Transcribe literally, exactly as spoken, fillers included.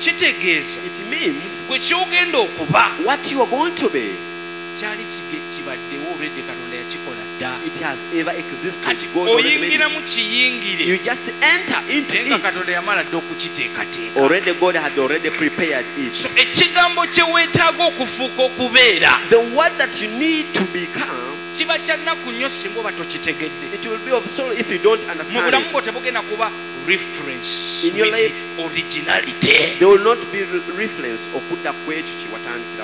kitegeeza It means gwe kyogenda okuba what you are going to be, kyali kibaddewo olwedde Katonda yakikola dda. it has ever existed. Kati God already made oyingira mu it. kiyingire You just enter into naye nga it. Katonda yamala dda okukiteekateeka. Already God had already prepared So it. ekigambo kye weetaaga okufuuka okubeera The word that you need to become, kiba kya nnaku nnyo singa oba tokitegedde. it will be of sorrow if you don't Mu understand bulamu bwo it. tebugenda kuba reference In your with life, originality. There will not be re- reference okudda kwekyo kye watandikira.